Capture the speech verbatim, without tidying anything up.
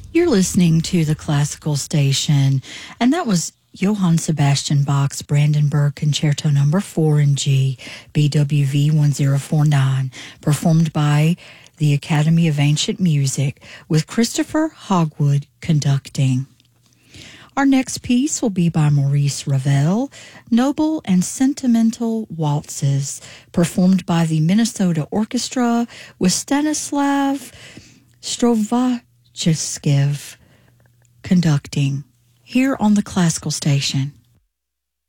You're listening to the Classical Station, and that was Johann Sebastian Bach's Brandenburg Concerto Number four in G, B W V one zero four nine, performed by the Academy of Ancient Music, with Christopher Hogwood conducting. Our next piece will be by Maurice Ravel, Noble and Sentimental Waltzes, performed by the Minnesota Orchestra, with Stanislav Strovachev conducting, here on the Classical Station.